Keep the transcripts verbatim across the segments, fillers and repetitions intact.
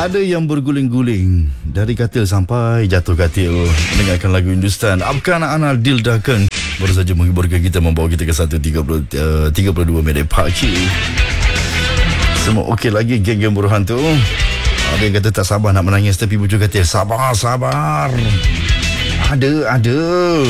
Ada yang berguling-guling dari katil sampai jatuh katil mendengarkan lagu Hindustan. Apakah anak-anak dildakan baru saja menghiburkan kita, membawa kita ke satu tiga puluh, tiga puluh dua minit pagi. Semua okey lagi geng-geng buruhan tu. Ada yang kata tak sabar nak menangis tepi bujur katil. Sabar, sabar. Ada, ada.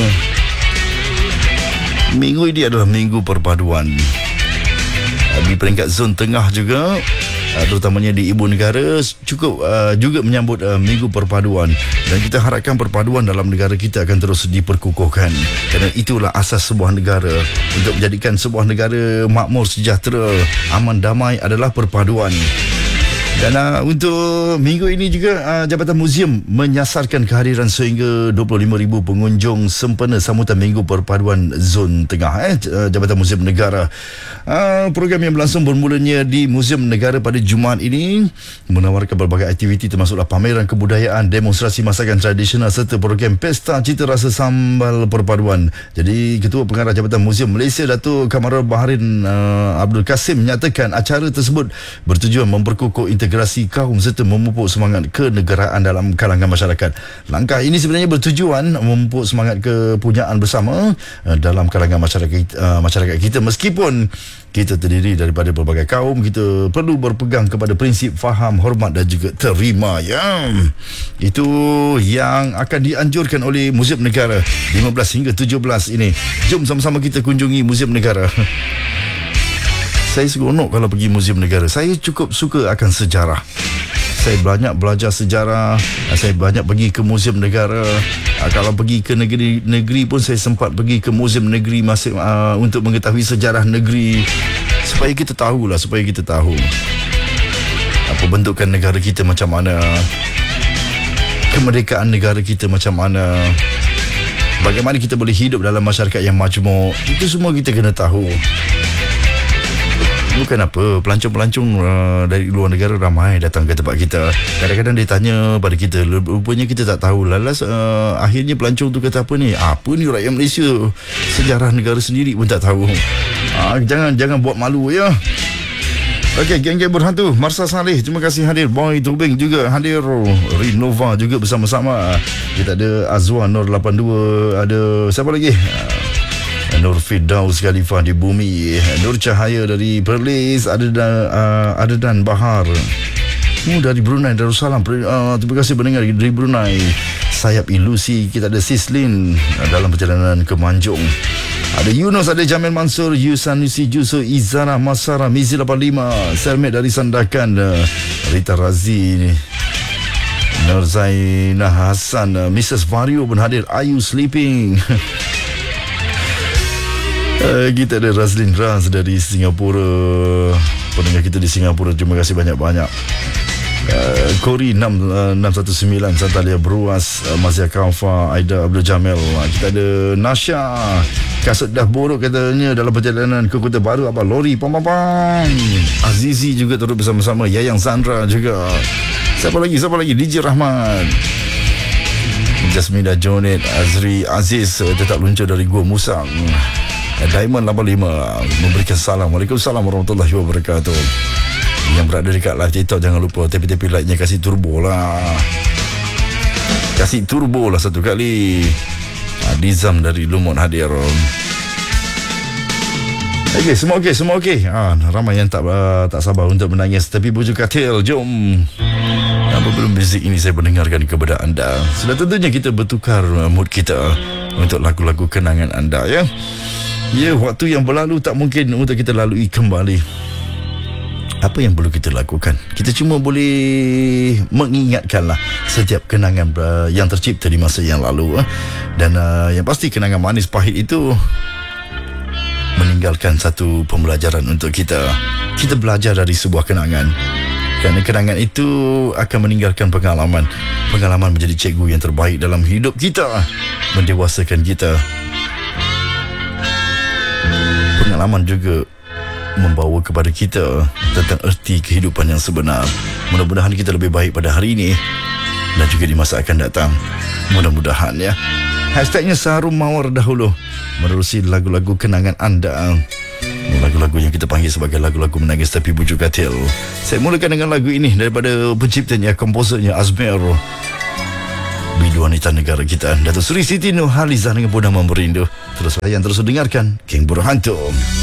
Minggu ini adalah minggu perpaduan. Di peringkat zon tengah juga, terutamanya di ibu negara, cukup uh, juga menyambut uh, minggu perpaduan, dan kita harapkan perpaduan dalam negara kita akan terus diperkukuhkan, kerana itulah asas sebuah negara. Untuk menjadikan sebuah negara makmur, sejahtera, aman, damai adalah perpaduan. Dan uh, untuk minggu ini juga uh, Jabatan Muzium menyasarkan kehadiran sehingga dua puluh lima ribu pengunjung sempena sambutan Minggu Perpaduan Zon Tengah eh, Jabatan Muzium Negara. Uh, program yang berlangsung bermulanya di Muzium Negara pada Jumaat ini menawarkan berbagai aktiviti, termasuklah pameran kebudayaan, demonstrasi masakan tradisional serta program Pesta Cita Rasa Sambal Perpaduan. Jadi Ketua Pengarah Jabatan Muzium Malaysia, Datuk Kamarul Baharin uh, Abdul Kasim, menyatakan acara tersebut bertujuan memperkukuh integrasi kaum serta memupuk semangat kenegaraan dalam kalangan masyarakat. Langkah ini sebenarnya bertujuan memupuk semangat kepunyaan bersama dalam kalangan masyarakat masyarakat kita. Meskipun kita terdiri daripada pelbagai kaum, kita perlu berpegang kepada prinsip faham, hormat dan juga terima, ya. Itu yang akan dianjurkan oleh Muzium Negara lima belas hingga tujuh belas ini. Jom sama-sama kita kunjungi Muzium Negara. Saya seronok kalau pergi Muzium Negara. Saya cukup suka akan sejarah. Saya banyak belajar sejarah. Saya banyak pergi ke Muzium Negara. Kalau pergi ke negeri-negeri pun saya sempat pergi ke Muzium Negeri masih, uh, untuk mengetahui sejarah negeri, supaya kita tahulah, supaya kita tahu apa bentukan negara kita macam mana, kemerdekaan negara kita macam mana, bagaimana kita boleh hidup dalam masyarakat yang majmuk. Itu semua kita kena tahu. Bukan apa, pelancong-pelancong uh, dari luar negara ramai datang ke tempat kita. Kadang-kadang dia tanya pada kita, rupanya kita tak tahu. Lalas uh, akhirnya pelancong tu kata apa ni? Apa ni rakyat Malaysia? Sejarah negara sendiri pun tak tahu. uh, Jangan jangan buat malu, ya. Okey, geng-geng berhantu, Marsa Saleh, terima kasih hadir. Boy Tobing juga hadir. Rinova juga bersama-sama. Kita ada Azwan Nur lapan dua. Ada siapa lagi? Uh, Nur Firdaus Khalifah di Bumi, Nur Cahaya dari Perlis, ada dan uh, ada dan Bahar oh, dari Brunei Darussalam. Uh, terima kasih pendengar dari Brunei. Sayap Ilusi, kita ada Sislin uh, dalam perjalanan ke Manjung. Ada Yunus, ada Jamil Mansur, Yusanusi Juso, Izana Masara, Mizi lapan lima, Sermet dari Sandakan, uh, Rita Razi, Nur Zainah Hassan, uh, Missus Vario pun hadir. Are you sleeping? Uh, kita ada Razlin Raz dari Singapura, pendengar kita di Singapura, terima kasih banyak-banyak. uh, Kori enam satu sembilan, Santalia Bruas, uh, Mazia Kaufa, Aida Abdul Jamil. uh, Kita ada Nasha, kasut dah buruk katanya dalam perjalanan ke Kota Baru. Apa lori pam pam pam. Azizi juga turut bersama-sama. Yayang Sandra juga. Siapa lagi? Siapa lagi? D J Rahman, Jasmida Jonet, Azri Aziz uh, tetap luncur dari Gua Musang. Diamond lapan lima memberikan salam. Waalaikumsalam warahmatullahi wabarakatuh. Yang berada dekat live TikTok, jangan lupa tepi-tepi like-nya kasih turbo lah. Kasih turbo lah satu kali. Dizam dari Lumut hadir. Okey, semua okey, semua okey. Ah, ramai yang tak uh, tak sabar untuk menangis tepi bujur katil. Jom. Apa belum basic ini saya mendengarkan kepada anda. Sudah tentunya kita bertukar mood kita untuk lagu-lagu kenangan anda, ya. Ya, waktu yang berlalu tak mungkin untuk kita lalui kembali. Apa yang perlu kita lakukan? Kita cuma boleh mengingatkanlah setiap kenangan uh, yang tercipta di masa yang lalu. Uh. Dan uh, yang pasti kenangan manis pahit itu meninggalkan satu pembelajaran untuk kita. Kita belajar dari sebuah kenangan. Kerana kenangan itu akan meninggalkan pengalaman. Pengalaman menjadi cikgu yang terbaik dalam hidup kita, mendewasakan kita. Pengalaman juga membawa kepada kita tentang erti kehidupan yang sebenar. Mudah-mudahan kita lebih baik pada hari ini dan juga di masa akan datang. Mudah-mudahan, ya. Hashtagnya Saharum Mawar dahulu, menerusi lagu-lagu kenangan anda. Lagu-lagu yang kita panggil sebagai lagu-lagu menangis tapi bujuk katil. Saya mulakan dengan lagu ini daripada penciptanya, komposernya Azmer, bidu wanita negara kita, Datuk Seri Siti Nurhalizah dengan Purnama Merindu. Terus layan, terus dengarkan King Burhanto.